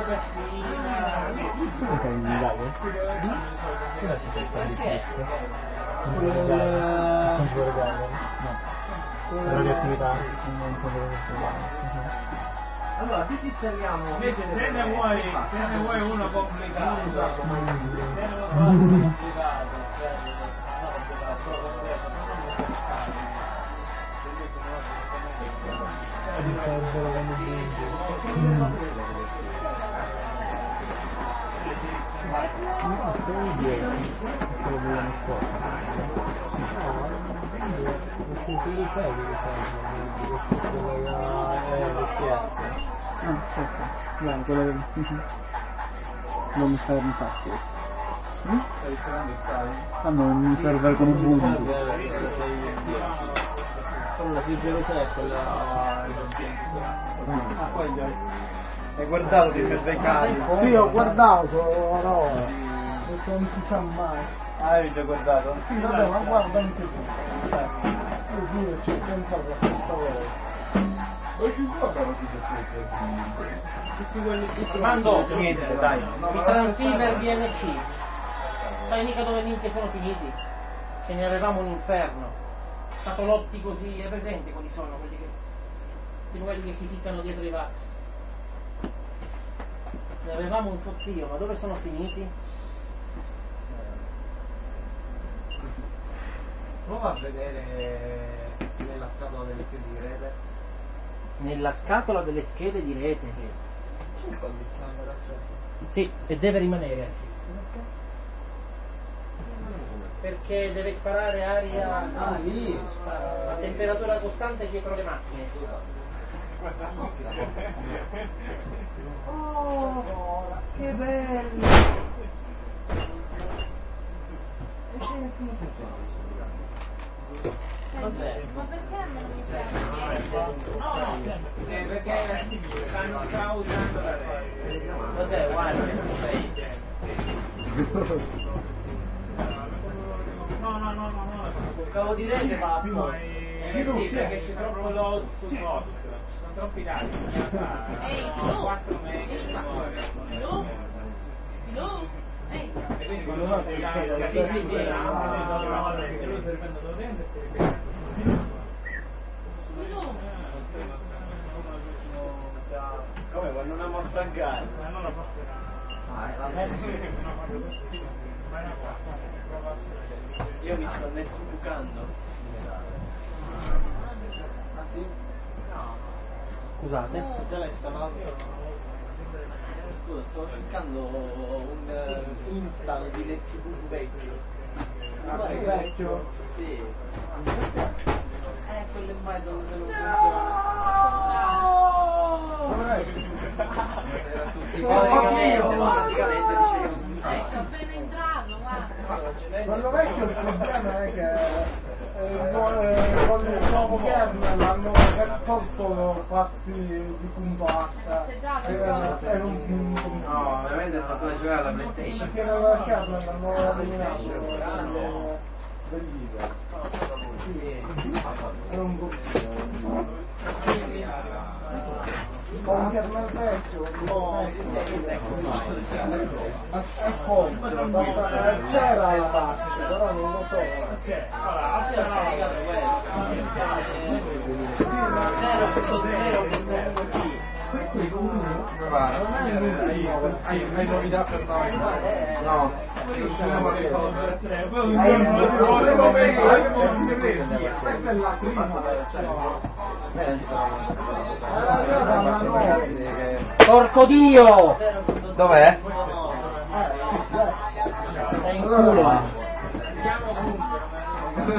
copertina. Come fai in Italia? Come si fa di questo? No. Radioattività non Allora, ti sistemiamo. Invece se ne vuoi uno complicato, se ne vuoi uno complicato, Bene, quello che non mi serve infatti. Ah no, non mi serve con Ubuntu. La P06 è quella. Hai guardato di mezzo carico? Sì, ho guardato, no. Perché non si sa mai. Ah, hai già guardato? Sì, vabbè, ma guarda anche tu. Io pure ci ho pensato a questa volta. Mando niente, dai. I transceiver DNC. Sai mica dove minchia sono finiti? Che ne avevamo un inferno. Scatolotti così, è presente quali sono? Quelli che si ficcano dietro i Vax. Ne avevamo un fottio, ma dove sono finiti? Prova a vedere nella scatola delle schede di rete. Nella scatola delle schede di rete. Sì, e deve rimanere. Perché deve sparare aria a temperatura costante dietro le macchine. Oh, che bello! Cos'è? Ma perché non mi piace? No, perché stanno già usando la rete. Cos'è? Guarda, sei. No. Il cavo di rete va a posto. Sì, perché c'è troppo load sul posto. Ci sono troppi dati. Ehi, 4 metri. Lu? Ehi. E quindi quando uno si carica, sì, perché lui sta riprendendo dovente e si Come quando andiamo a fraggare? Ma non lo Io mi sto mezzo bucando. Scusate. Già lei stava. Scusa, stavo cercando un install di Netscape vecchio. Ah, è vecchio? Sì. Quello mai dove se lo funziona. Era tutti praticamente, ma praticamente dice che non si Sono appena entrato, guarda. Quello vecchio il problema è che con il nuovo kernel hanno tolto fatti di punto H era un punto. No, veramente è stato da giocare alla PlayStation. Perché nel kernel hanno eliminato del video. È un po'. Con un kernel vecchio, c'era la base, però non lo so. Hai novità per noi? No. Riusciremo a risolvere. Questa è la prima. Porco Dio! Dov'è? È in culo! Siamo comunque,